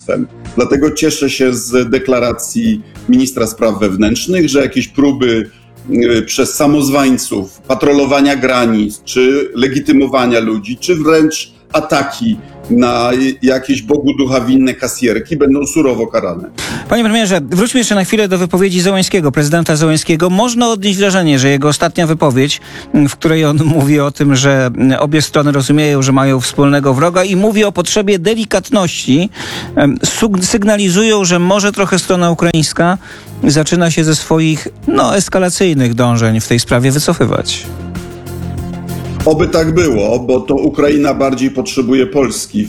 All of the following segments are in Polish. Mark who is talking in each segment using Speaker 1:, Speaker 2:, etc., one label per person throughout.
Speaker 1: państwem. Dlatego cieszę się z deklaracji ministra spraw wewnętrznych, że jakieś próby przez samozwańców patrolowania granic, czy legitymowania ludzi, czy wręcz ataki na jakieś Bogu ducha winne kasjerki będą surowo karane.
Speaker 2: Panie premierze, wróćmy jeszcze na chwilę do wypowiedzi Zełenskiego, prezydenta Zełenskiego. Można odnieść wrażenie, że jego ostatnia wypowiedź, w której on mówi o tym, że obie strony rozumieją, że mają wspólnego wroga i mówi o potrzebie delikatności, sygnalizują, że może trochę strona ukraińska zaczyna się ze swoich eskalacyjnych dążeń w tej sprawie wycofywać.
Speaker 1: Oby tak było, bo to Ukraina bardziej potrzebuje Polski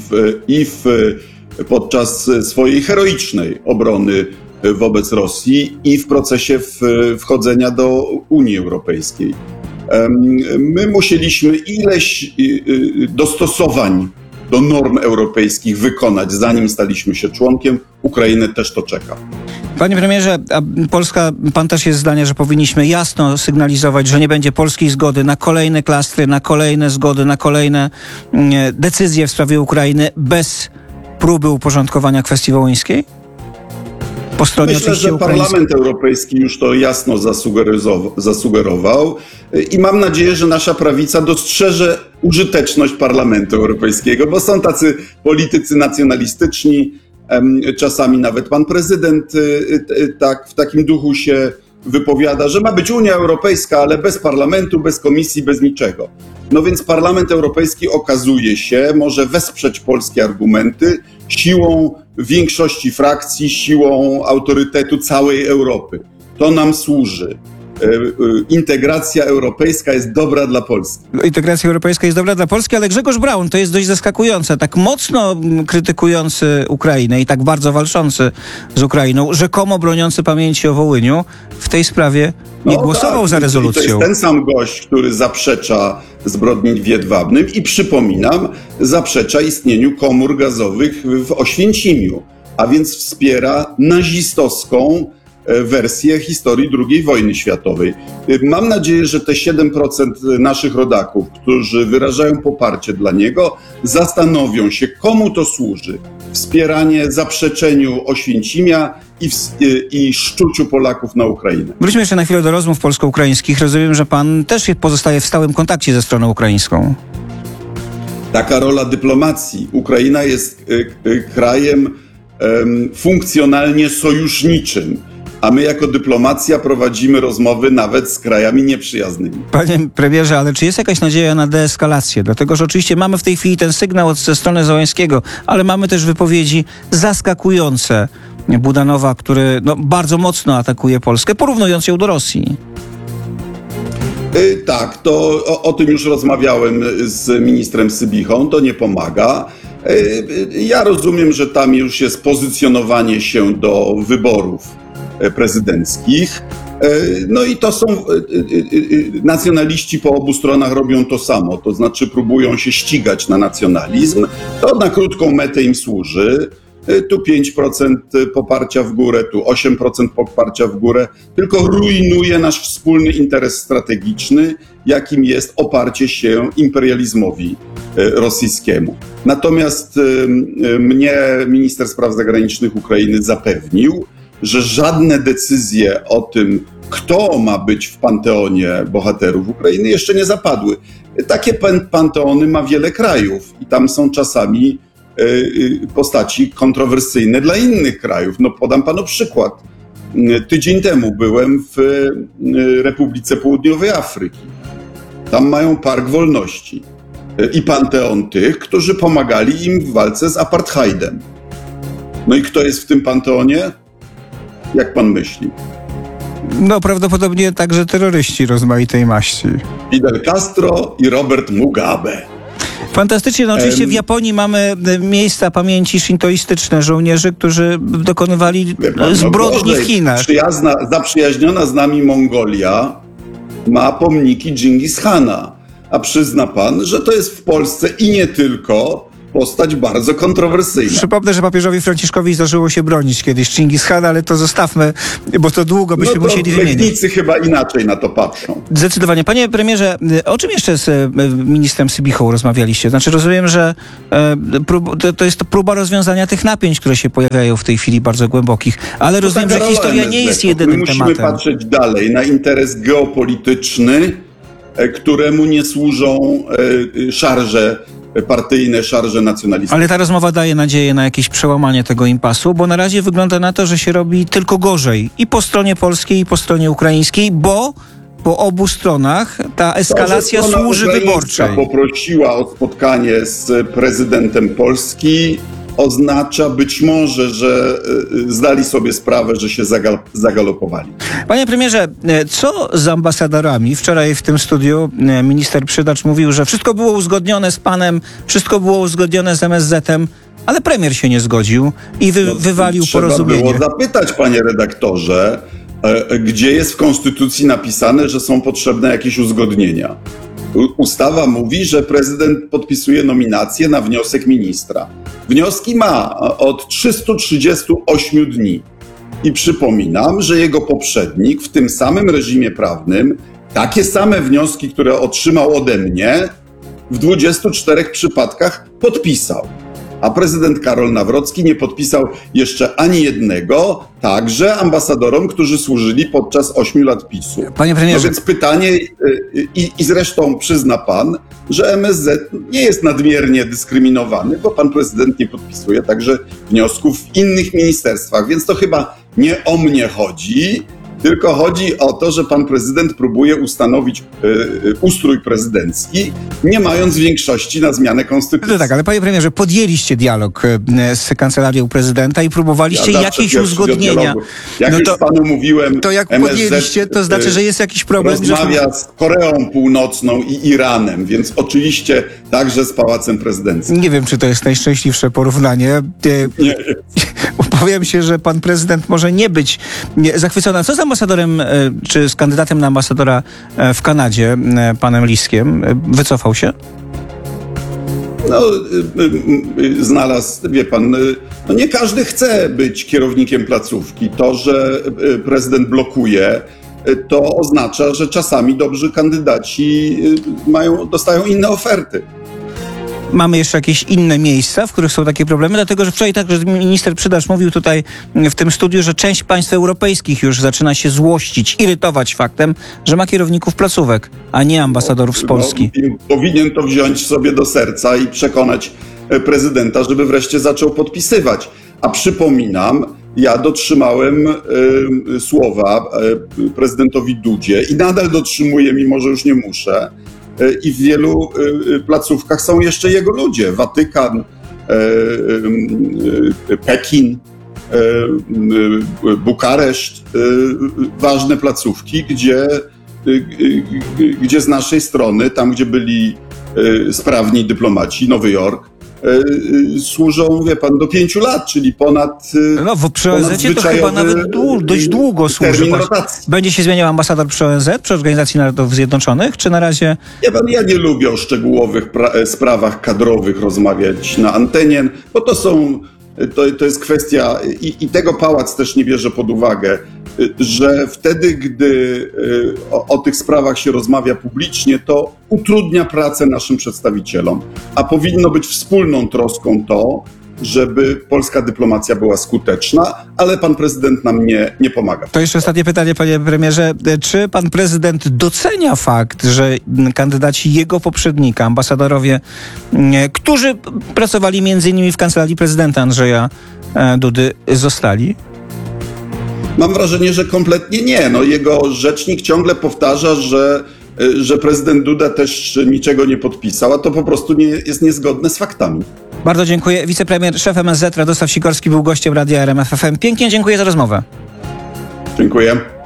Speaker 1: podczas swojej heroicznej obrony wobec Rosji i w procesie wchodzenia do Unii Europejskiej. My musieliśmy ileś dostosowań do norm europejskich wykonać, zanim staliśmy się członkiem. Ukrainę też to czeka.
Speaker 2: Panie premierze, a Polska, pan też jest zdania, że powinniśmy jasno sygnalizować, że nie będzie polskiej zgody na kolejne klastry, na kolejne zgody, na kolejne decyzje w sprawie Ukrainy bez próby uporządkowania kwestii wołyńskiej? Po stronie
Speaker 1: Myślę,
Speaker 2: oczywiście
Speaker 1: że
Speaker 2: ukraińskiej.
Speaker 1: Parlament Europejski już to jasno zasugerował i mam nadzieję, że nasza prawica dostrzeże użyteczność Parlamentu Europejskiego, bo są tacy politycy nacjonalistyczni, czasami nawet pan prezydent w takim duchu się wypowiada, że ma być Unia Europejska, ale bez parlamentu, bez komisji, bez niczego. No więc Parlament Europejski okazuje się, może wesprzeć polskie argumenty siłą większości frakcji, siłą autorytetu całej Europy. To nam służy. Integracja europejska jest dobra dla Polski.
Speaker 2: Integracja europejska jest dobra dla Polski, ale Grzegorz Braun, to jest dość zaskakujące, tak mocno krytykujący Ukrainę i tak bardzo walczący z Ukrainą, rzekomo broniący pamięci o Wołyniu, w tej sprawie nie głosował za rezolucją.
Speaker 1: To jest ten sam gość, który zaprzecza zbrodni w Jedwabnym i przypominam, zaprzecza istnieniu komór gazowych w Oświęcimiu, a więc wspiera nazistowską wersję historii II wojny światowej. Mam nadzieję, że te 7% naszych rodaków, którzy wyrażają poparcie dla niego, zastanowią się, komu to służy. Wspieranie zaprzeczeniu Oświęcimia i szczuciu Polaków na Ukrainę.
Speaker 2: Wróćmy jeszcze na chwilę do rozmów polsko-ukraińskich. Rozumiem, że pan też pozostaje w stałym kontakcie ze stroną ukraińską.
Speaker 1: Taka rola dyplomacji. Ukraina jest krajem funkcjonalnie sojuszniczym, a my jako dyplomacja prowadzimy rozmowy nawet z krajami nieprzyjaznymi.
Speaker 2: Panie premierze, ale czy jest jakaś nadzieja na deeskalację? Dlatego, że oczywiście mamy w tej chwili ten sygnał ze strony Zełenskiego, ale mamy też wypowiedzi zaskakujące Budanowa, który bardzo mocno atakuje Polskę, porównując ją do Rosji.
Speaker 1: Tak, to o tym już rozmawiałem z ministrem Sybichą, to nie pomaga. Ja rozumiem, że tam już jest pozycjonowanie się do wyborów prezydenckich. No i to są nacjonaliści po obu stronach robią to samo, to znaczy próbują się ścigać na nacjonalizm. To na krótką metę im służy. Tu 5% poparcia w górę, tu 8% poparcia w górę, tylko rujnuje nasz wspólny interes strategiczny, jakim jest oparcie się imperializmowi rosyjskiemu. Natomiast mnie minister spraw zagranicznych Ukrainy zapewnił, że żadne decyzje o tym, kto ma być w panteonie bohaterów Ukrainy, jeszcze nie zapadły. Takie panteony ma wiele krajów i tam są czasami postaci kontrowersyjne dla innych krajów. Podam panu przykład. Tydzień temu byłem w Republice Południowej Afryki. Tam mają Park Wolności i panteon tych, którzy pomagali im w walce z apartheidem. No i kto jest w tym panteonie? Jak pan myśli?
Speaker 2: Prawdopodobnie także terroryści rozmaitej maści.
Speaker 1: Fidel Castro i Robert Mugabe.
Speaker 2: Fantastycznie. Oczywiście w Japonii mamy miejsca pamięci szintoistyczne żołnierzy, którzy dokonywali zbrodni w Chinach.
Speaker 1: Zaprzyjaźniona z nami Mongolia ma pomniki Dżingis Hana. A przyzna pan, że to jest w Polsce i nie tylko postać bardzo kontrowersyjna.
Speaker 2: Przypomnę, że papieżowi Franciszkowi zdarzyło się bronić kiedyś Chingis Khan, ale to zostawmy, bo to długo byśmy musieli wymienić.
Speaker 1: Legnicy chyba inaczej na to patrzą.
Speaker 2: Zdecydowanie. Panie premierze, o czym jeszcze z ministrem Sybichą rozmawialiście? Znaczy rozumiem, że to jest próba rozwiązania tych napięć, które się pojawiają w tej chwili bardzo głębokich, ale rozumiem, że historia nie jest jedynym tematem.
Speaker 1: Musimy patrzeć dalej na interes geopolityczny, któremu nie służą szarże partyjne, szarże nacjonalistyczne.
Speaker 2: Ale ta rozmowa daje nadzieję na jakieś przełamanie tego impasu, bo na razie wygląda na to, że się robi tylko gorzej. I po stronie polskiej, i po stronie ukraińskiej, bo po obu stronach ta eskalacja służy wyborczej.
Speaker 1: Poprosiła o spotkanie z prezydentem Polski, oznacza być może, że zdali sobie sprawę, że się zagalopowali.
Speaker 2: Panie premierze, co z ambasadorami? Wczoraj w tym studiu minister Przydacz mówił, że wszystko było uzgodnione z panem, wszystko było uzgodnione z MSZ-em, ale premier się nie zgodził i wywalił porozumienie.
Speaker 1: Trzeba było zapytać, panie redaktorze, gdzie jest w Konstytucji napisane, że są potrzebne jakieś uzgodnienia. Ustawa mówi, że prezydent podpisuje nominację na wniosek ministra. Wnioski ma od 338 dni. I przypominam, że jego poprzednik w tym samym reżimie prawnym takie same wnioski, które otrzymał ode mnie, w 24 przypadkach podpisał. A prezydent Karol Nawrocki nie podpisał jeszcze ani jednego, także ambasadorom, którzy służyli podczas 8 lat PiS-u.
Speaker 2: Panie premierze.
Speaker 1: No więc pytanie, i zresztą przyzna pan, że MSZ nie jest nadmiernie dyskryminowany, bo pan prezydent nie podpisuje także wniosków w innych ministerstwach, więc to chyba nie o mnie chodzi, tylko chodzi o to, że pan prezydent próbuje ustanowić ustrój prezydencki, nie mając większości na zmianę konstytucji.
Speaker 2: No tak, ale panie premierze, podjęliście dialog z kancelarią prezydenta i próbowaliście jakieś uzgodnienia.
Speaker 1: Jak już panu mówiłem,
Speaker 2: to jak
Speaker 1: MSZ
Speaker 2: podjęliście, to znaczy, że jest jakiś problem.
Speaker 1: Rozmawia z Koreą Północną i Iranem, więc oczywiście także z Pałacem Prezydenckim.
Speaker 2: Nie wiem, czy to jest najszczęśliwsze porównanie.
Speaker 1: Nie.
Speaker 2: Obawiam się, że pan prezydent może nie być zachwycony. Co z ambasadorem, czy z kandydatem na ambasadora w Kanadzie, panem Liskiem? Wycofał się?
Speaker 1: No, znalazł, wie pan, no nie każdy chce być kierownikiem placówki. To, że prezydent blokuje, to oznacza, że czasami dobrzy kandydaci dostają inne oferty.
Speaker 2: Mamy jeszcze jakieś inne miejsca, w których są takie problemy, dlatego że wczoraj także minister Przydacz mówił tutaj w tym studiu, że część państw europejskich już zaczyna się złościć, irytować faktem, że ma kierowników placówek, a nie ambasadorów z Polski.
Speaker 1: Powinien to wziąć sobie do serca i przekonać prezydenta, żeby wreszcie zaczął podpisywać. A przypominam, ja dotrzymałem słowa prezydentowi Dudzie i nadal dotrzymuję, mimo że już nie muszę. I w wielu placówkach są jeszcze jego ludzie. Watykan, Pekin, Bukareszt. Ważne placówki, gdzie z naszej strony, tam gdzie byli sprawni dyplomaci, Nowy Jork, służą, wie pan, do 5 lat, czyli ponad.
Speaker 2: No, przy ONZ-cie to chyba nawet dość długo służy. Będzie się zmieniał ambasador przy ONZ, przy Organizacji Narodów Zjednoczonych, czy na razie?
Speaker 1: Ja nie lubię o szczegółowych sprawach kadrowych rozmawiać na antenie, bo to jest kwestia, i tego pałac też nie bierze pod uwagę, że wtedy, gdy o tych sprawach się rozmawia publicznie, to utrudnia pracę naszym przedstawicielom, a powinno być wspólną troską to, żeby polska dyplomacja była skuteczna, ale pan prezydent nam nie pomaga.
Speaker 2: To jeszcze ostatnie pytanie, panie premierze. Czy pan prezydent docenia fakt, że kandydaci jego poprzednika, ambasadorowie, którzy pracowali między innymi w kancelarii prezydenta Andrzeja Dudy, zostali?
Speaker 1: Mam wrażenie, że kompletnie nie. No, jego rzecznik ciągle powtarza, że prezydent Duda też niczego nie podpisał, a to po prostu jest niezgodne z faktami.
Speaker 2: Bardzo dziękuję. Wicepremier, szef MSZ Radosław Sikorski był gościem Radia RMF FM. Pięknie dziękuję za rozmowę.
Speaker 1: Dziękuję.